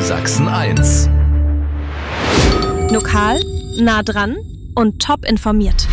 Sachsen 1. Lokal, nah dran und top informiert.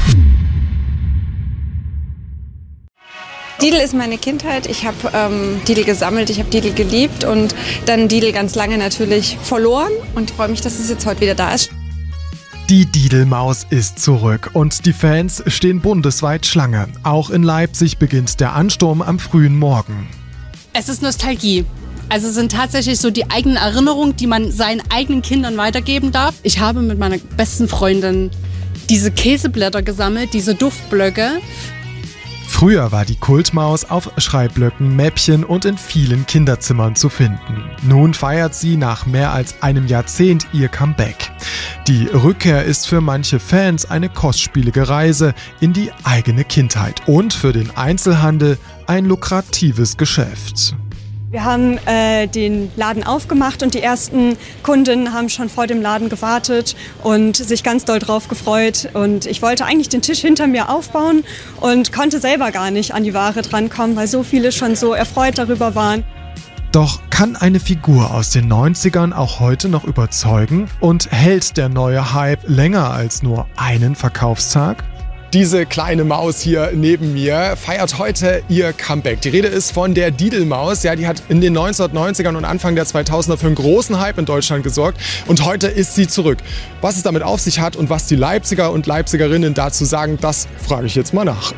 Didel ist meine Kindheit. Ich habe Didel gesammelt, ich habe Didel geliebt und dann Didel ganz lange natürlich verloren und freue mich, dass es jetzt heute wieder da ist. Die Didelmaus ist zurück und die Fans stehen bundesweit Schlange. Auch in Leipzig beginnt der Ansturm am frühen Morgen. Es ist Nostalgie. Also es sind tatsächlich so die eigenen Erinnerungen, die man seinen eigenen Kindern weitergeben darf. Ich habe mit meiner besten Freundin diese Käseblätter gesammelt, diese Duftblöcke. Früher war die Kultmaus auf Schreibblöcken, Mäppchen und in vielen Kinderzimmern zu finden. Nun feiert sie nach mehr als einem Jahrzehnt ihr Comeback. Die Rückkehr ist für manche Fans eine kostspielige Reise in die eigene Kindheit und für den Einzelhandel ein lukratives Geschäft. Wir haben den Laden aufgemacht und die ersten Kunden haben schon vor dem Laden gewartet und sich ganz doll drauf gefreut. Und ich wollte eigentlich den Tisch hinter mir aufbauen und konnte selber gar nicht an die Ware drankommen, weil so viele schon so erfreut darüber waren. Doch kann eine Figur aus den 90ern auch heute noch überzeugen? Und hält der neue Hype länger als nur einen Verkaufstag? Diese kleine Maus hier neben mir feiert heute ihr Comeback. Die Rede ist von der Didelmaus. Ja, die hat in den 1990ern und Anfang der 2000er für einen großen Hype in Deutschland gesorgt. Und heute ist sie zurück. Was es damit auf sich hat und was die Leipziger und Leipzigerinnen dazu sagen, das frage ich jetzt mal nach.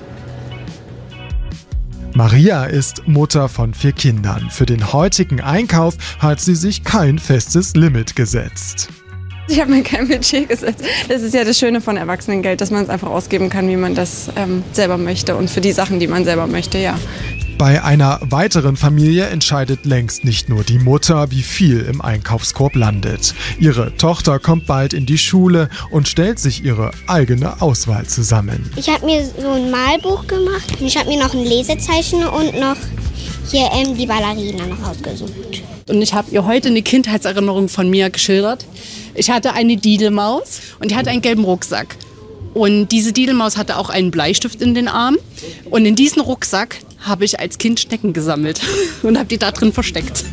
Maria ist Mutter von 4 Kindern. Für den heutigen Einkauf hat sie sich kein festes Limit gesetzt. Ich habe mir kein Budget gesetzt. Das ist ja das Schöne von Erwachsenengeld, dass man es einfach ausgeben kann, wie man das selber möchte und für die Sachen, die man selber möchte, ja. Bei einer weiteren Familie entscheidet längst nicht nur die Mutter, wie viel im Einkaufskorb landet. Ihre Tochter kommt bald in die Schule und stellt sich ihre eigene Auswahl zusammen. Ich habe mir so ein Malbuch gemacht. Ich habe mir noch ein Lesezeichen und noch hier die Ballerina noch ausgesucht. Und ich habe ihr heute eine Kindheitserinnerung von mir geschildert. Ich hatte eine Didelmaus und die hatte einen gelben Rucksack. Und diese Didelmaus hatte auch einen Bleistift in den Armen. Und in diesen Rucksack habe ich als Kind Schnecken gesammelt und habe die da drin versteckt.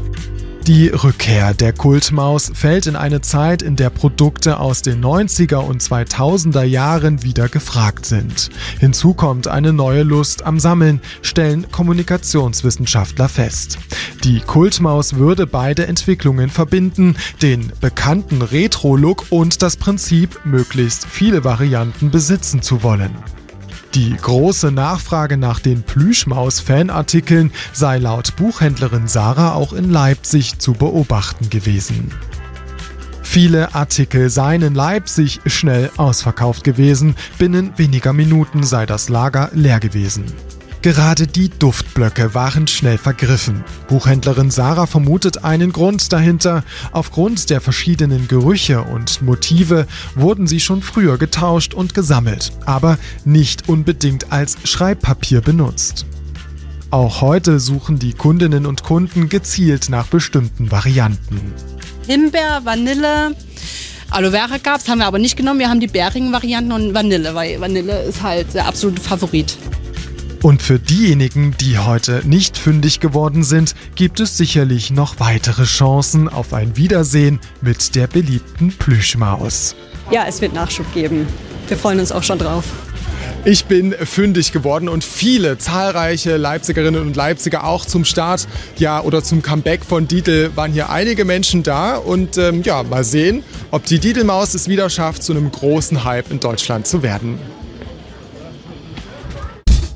Die Rückkehr der Kultmaus fällt in eine Zeit, in der Produkte aus den 90er und 2000er Jahren wieder gefragt sind. Hinzu kommt eine neue Lust am Sammeln, stellen Kommunikationswissenschaftler fest. Die Kultmaus würde beide Entwicklungen verbinden, den bekannten Retro-Look und das Prinzip, möglichst viele Varianten besitzen zu wollen. Die große Nachfrage nach den Plüschmaus-Fanartikeln sei laut Buchhändlerin Sarah auch in Leipzig zu beobachten gewesen. Viele Artikel seien in Leipzig schnell ausverkauft gewesen, binnen weniger Minuten sei das Lager leer gewesen. Gerade die Duftblöcke waren schnell vergriffen. Buchhändlerin Sarah vermutet einen Grund dahinter. Aufgrund der verschiedenen Gerüche und Motive wurden sie schon früher getauscht und gesammelt, aber nicht unbedingt als Schreibpapier benutzt. Auch heute suchen die Kundinnen und Kunden gezielt nach bestimmten Varianten. Himbeer, Vanille, Aloe Vera gab's, haben wir aber nicht genommen. Wir haben die bärigen Varianten und Vanille, weil Vanille ist halt der absolute Favorit. Und für diejenigen, die heute nicht fündig geworden sind, gibt es sicherlich noch weitere Chancen auf ein Wiedersehen mit der beliebten Plüschmaus. Ja, es wird Nachschub geben. Wir freuen uns auch schon drauf. Ich bin fündig geworden und zahlreiche Leipzigerinnen und Leipziger auch zum Start, oder zum Comeback von Didel waren hier einige Menschen da und mal sehen, ob die Didelmaus es wieder schafft, zu einem großen Hype in Deutschland zu werden.